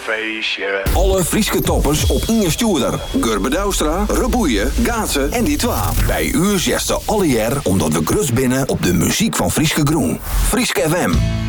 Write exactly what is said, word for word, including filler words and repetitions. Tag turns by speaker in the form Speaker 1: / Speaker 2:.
Speaker 1: feestje.
Speaker 2: Alle Frieske toppers op Inge Stuurder, Gurbe Douwstra, Reboeien, Gaatse en die twa. Bij u zesde alle jaar omdat we grus binnen op de muziek van Frieske Groen. Frieske F M.